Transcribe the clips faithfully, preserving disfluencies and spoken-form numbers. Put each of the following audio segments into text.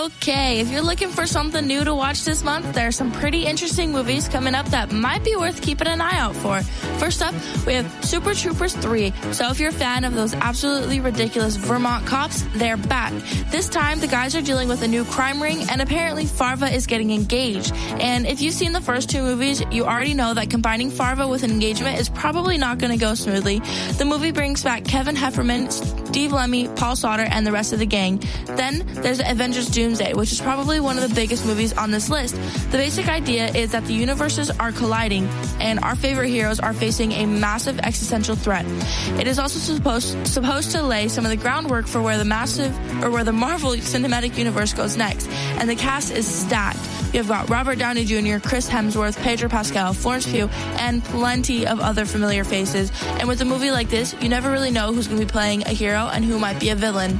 Okay, if you're looking for something new to watch this month, there are some pretty interesting movies coming up that might be worth keeping an eye out for. First up, we have Super Troopers three. So if you're a fan of those absolutely ridiculous Vermont cops, they're back. This time, the guys are dealing with a new crime ring, and apparently Farva is getting engaged. And if you've seen the first two movies, you already know that combining Farva with an engagement is probably not going to go smoothly. The movie brings back Kevin Heffernan, Steve Lemmy, Paul Sauter, and the rest of the gang. Then there's Avengers Doomsday, which is probably one of the biggest movies on this list. The basic idea is that the universes are colliding, and our favorite heroes are facing a massive existential threat. It is also supposed supposed to lay some of the groundwork for where the massive or where the Marvel Cinematic Universe goes next, and the cast is stacked. You've got Robert Downey Junior, Chris Hemsworth, Pedro Pascal, Florence Pugh, and plenty of other familiar faces. And with a movie like this, you never really know who's going to be playing a hero and who might be a villain.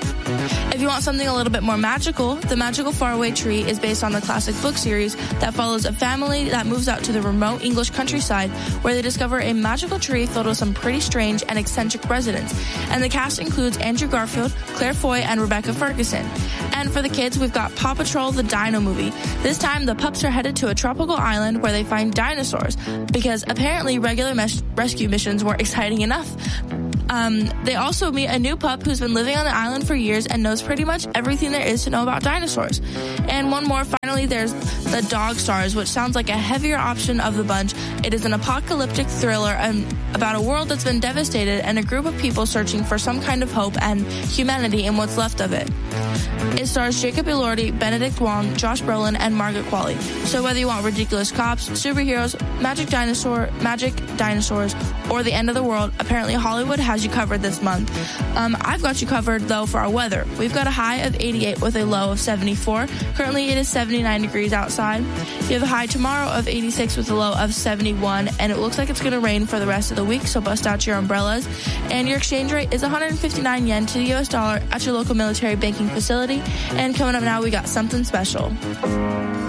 If you want something a little bit more magical, The Magical Faraway Tree is based on the classic book series that follows a family that moves out to the remote English countryside where they discover a magical tree filled with some pretty strange and eccentric residents. And the cast includes Andrew Garfield, Claire Foy, and Rebecca Ferguson. And for the kids, we've got Paw Patrol the Dino Movie. This time, the pups are headed to a tropical island where they find dinosaurs because apparently regular mes- rescue missions weren't exciting enough. Um, they also meet a new pup who's been living on the island for years and knows pretty much everything there is to know about dinosaurs. And one more, finally, there's The Dog Stars, which sounds like a heavier option of the bunch. It is an apocalyptic thriller um, about a world that's been devastated and a group of people searching for some kind of hope and humanity in what's left of it. It stars Jacob Elordi, Benedict Wong, Josh Brolin, and Margaret Qualley. So whether you want ridiculous cops, superheroes, magic dinosaur, magic dinosaurs, or the end of the world, apparently Hollywood has you covered this month. Um, I've got you covered, though, for our weather. We've got a high of eighty-eight with a low of seventy-four. Currently, it is seventy-nine degrees outside. You have a high tomorrow of eighty-six with a low of seventy-one, and it looks like it's going to rain for the rest of the week, so bust out your umbrellas. And your exchange rate is one hundred fifty-nine yen to the U S dollar at your local military banking facility. And coming up now, we got something special.